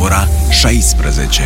ora 16.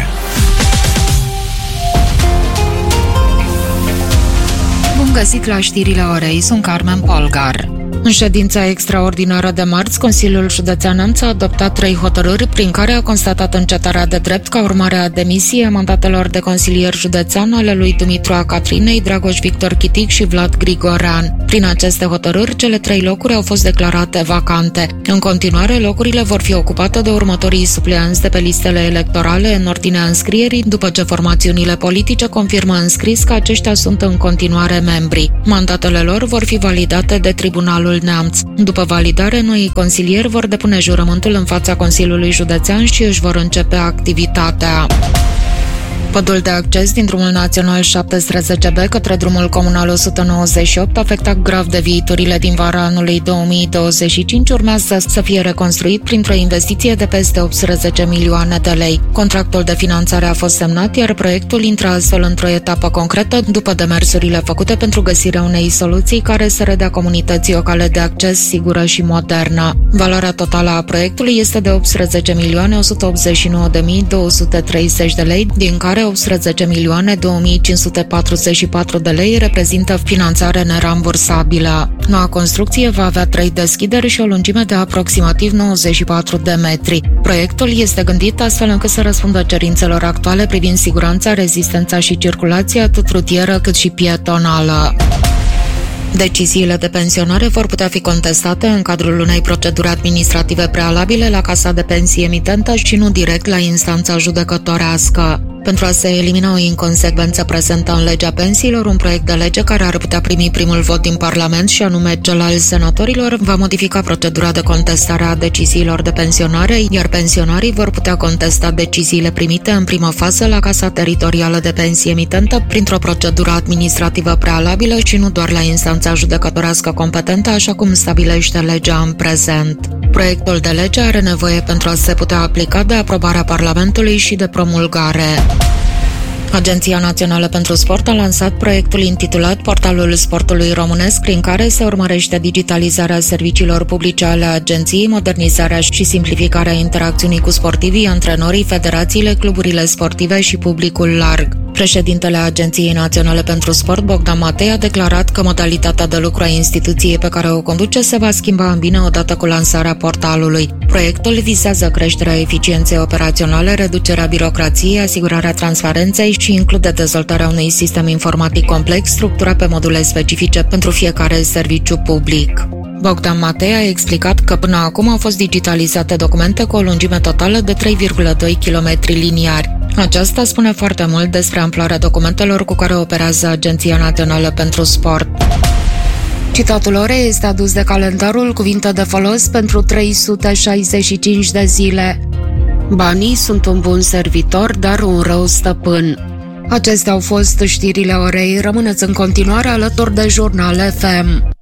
Bun găsit la știrile orei, sunt Carmen Polgar. În ședința extraordinară de marți, Consiliul Județean Neamț a adoptat 3 hotărâri prin care a constatat încetarea de drept ca urmare a demisiei a mandatelor de consilier județean ale lui Dumitru A. Catrinei, Dragoș Victor Chitic și Vlad Grigorean. Prin aceste hotărâri, cele 3 locuri au fost declarate vacante. În continuare, locurile vor fi ocupate de următorii supleanți de pe listele electorale în ordinea înscrierii, după ce formațiunile politice confirmă în scris că aceștia sunt în continuare membri. Mandatele lor vor fi validate de Tribunalul Neamț. După validare, noii consilieri vor depune jurământul în fața Consiliului Județean și își vor începe activitatea. Podul de acces din drumul național 17B către drumul comunal 198, afectat grav de viiturile din vara anului 2025, urmează să fie reconstruit printr-o investiție de peste 18 milioane de lei. Contractul de finanțare a fost semnat, iar proiectul intră astfel într-o etapă concretă după demersurile făcute pentru găsirea unei soluții care să redea comunității o cale de acces sigură și modernă. Valoarea totală a proiectului este de 18.189.230 de lei, din care 18.2.544 de lei reprezintă finanțare nerambursabilă. Noua construcție va avea 3 deschideri și o lungime de aproximativ 94 de metri. Proiectul este gândit astfel încât să răspundă cerințelor actuale privind siguranța, rezistența și circulația atât rutieră cât și pietonală. Deciziile de pensionare vor putea fi contestate în cadrul unei proceduri administrative prealabile la Casa de Pensii emitentă și nu direct la instanța judecătorească. Pentru a se elimina o inconsecvență prezentă în legea pensiilor, un proiect de lege care ar putea primi primul vot din Parlament, și anume cel al senatorilor, va modifica procedura de contestare a deciziilor de pensionare, iar pensionarii vor putea contesta deciziile primite în primă fază la Casa Teritorială de Pensii emitentă printr-o procedură administrativă prealabilă și nu doar la instanța judecătorească competentă, așa cum stabilește legea în prezent. Proiectul de lege are nevoie pentru a se putea aplica de aprobarea Parlamentului și de promulgare. Agenția Națională pentru Sport a lansat proiectul intitulat Portalul Sportului Românesc, prin care se urmărește digitalizarea serviciilor publice ale agenției, modernizarea și simplificarea interacțiunii cu sportivii, antrenorii, federațiile, cluburile sportive și publicul larg. Președintele Agenției Naționale pentru Sport, Bogdan Matei, a declarat că modalitatea de lucru a instituției pe care o conduce se va schimba în bine odată cu lansarea portalului. Proiectul vizează creșterea eficienței operaționale, reducerea birocrației, asigurarea transparenței și include dezvoltarea unui sistem informatic complex structurat pe module specifice pentru fiecare serviciu public. Bogdan Matei a explicat că până acum au fost digitalizate documente cu o lungime totală de 3,2 km liniari. Aceasta spune foarte mult despre amploarea documentelor cu care operează Agenția Națională pentru Sport. Citatul orei este adus de calendarul Cuvinte de folos pentru 365 de zile. Banii sunt un bun servitor, dar un rău stăpân. Acestea au fost știrile orei. Rămâneți în continuare alături de Jurnal FM.